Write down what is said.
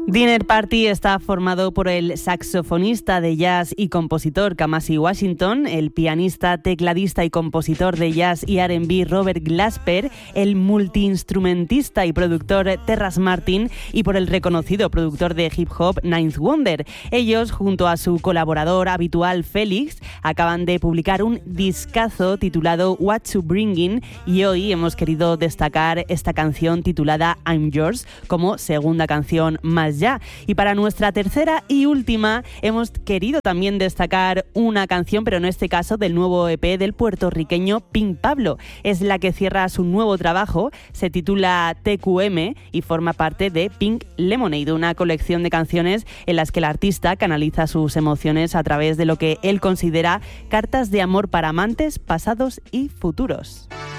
Dinner Party está formado por el saxofonista de jazz y compositor Kamasi Washington, el pianista, tecladista y compositor de jazz y R&B Robert Glasper, el multiinstrumentista y productor Terrace Martin y por el reconocido productor de hip hop Ninth Wonder. Ellos, junto a su colaborador habitual Félix, acaban de publicar un discazo titulado What to Bringin' y hoy hemos querido destacar esta canción titulada I'm Yours como segunda canción más ya. Y para nuestra tercera y última hemos querido también destacar una canción, pero en este caso del nuevo EP del puertorriqueño Pink Pablo. Es la que cierra su nuevo trabajo, se titula TQM y forma parte de Pink Lemonade, una colección de canciones en las que el artista canaliza sus emociones a través de lo que él considera cartas de amor para amantes, pasados y futuros.